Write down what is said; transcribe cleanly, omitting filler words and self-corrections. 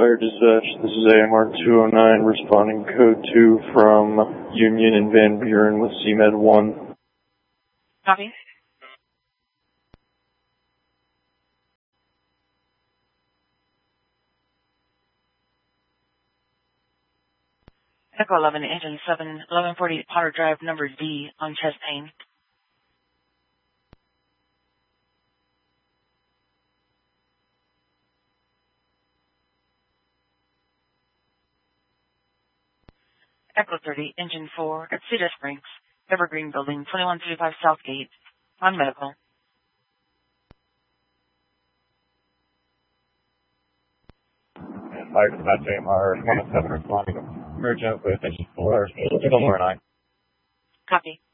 Fire Dispatch. This is AMR 209 responding code 2 from Union and Van Buren with CMed 1. Copy. Echo 11, Engine 7, 1140 Potter Drive, number D on Chastain. Echo 30, Engine 4 at Cedar Springs, Evergreen Building, 2135 Southgate, on medical. Fire Dispatch AMR 107 responding emergent with Engine 4, Signal 409. Copy.